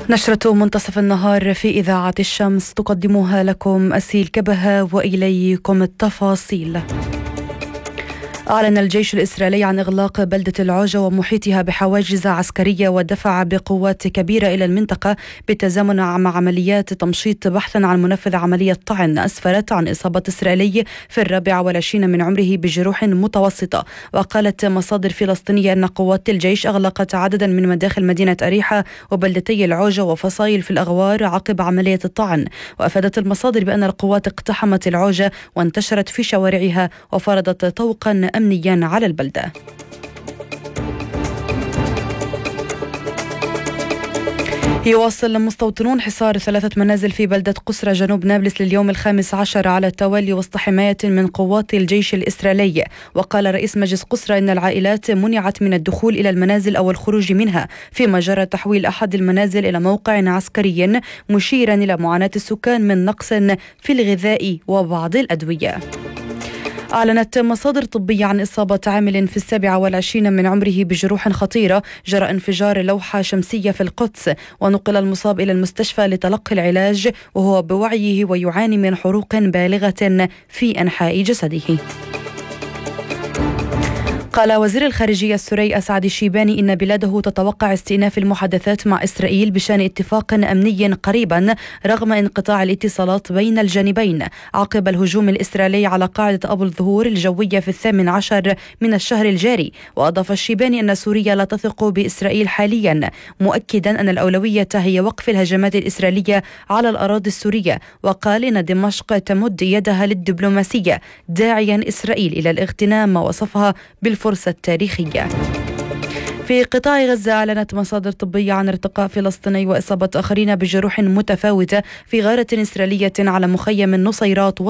نشرة منتصف النهار في إذاعة الشمس تقدمها لكم أسيل كبهة وإليكم التفاصيل. أعلن الجيش الإسرائيلي عن إغلاق بلدة العوجة ومحيطها بحواجز عسكرية ودفع بقوات كبيرة إلى المنطقة بالتزامن مع عمليات تمشيط بحثا عن منفذ عملية طعن أسفرت عن إصابة إسرائيلي في 24 من عمره بجروح متوسطة. وقالت مصادر فلسطينية أن قوات الجيش أغلقت عددا من مداخل مدينة أريحة وبلدتي العوجة وفصائل في الأغوار عقب عملية الطعن. وأفادت المصادر بأن القوات اقتحمت العوجة وانتشرت في شوارعها وفرضت طوقا أمنيا على البلدة. يواصل مستوطنون حصار 3 منازل في بلدة قسرة جنوب نابلس لليوم 15 على التوالي وسط حماية من قوات الجيش الإسرائيلي. وقال رئيس مجلس قسرة إن العائلات منعت من الدخول إلى المنازل أو الخروج منها، فيما جرى تحويل أحد المنازل إلى موقع عسكري، مشيرا إلى معاناة السكان من نقص في الغذاء وبعض الأدوية. أعلنت مصادر طبية عن إصابة عامل في 27 من عمره بجروح خطيرة جراء انفجار لوحة شمسية في القدس، ونقل المصاب إلى المستشفى لتلقي العلاج وهو بوعيه ويعاني من حروق بالغة في أنحاء جسده. قال وزير الخارجية السوري أسعد الشيباني إن بلاده تتوقع استئناف المحادثات مع إسرائيل بشأن اتفاق أمني قريبا رغم انقطاع الاتصالات بين الجانبين عقب الهجوم الإسرائيلي على قاعدة أبو الظهور الجوية في 18 من الشهر الجاري. وأضاف الشيباني أن سوريا لا تثق بإسرائيل حاليا، مؤكدا أن الأولوية هي وقف الهجمات الإسرائيلية على الأراضي السورية. وقال إن دمشق تمد يدها للدبلوماسية، داعيا إسرائيل إلى الاغتنام ما وصفها بالفرصة التاريخية. في قطاع غزة أعلنت مصادر طبية عن ارتقاء فلسطيني وإصابة آخرين بجروح متفاوتة في غارة إسرائيلية على مخيم النصيرات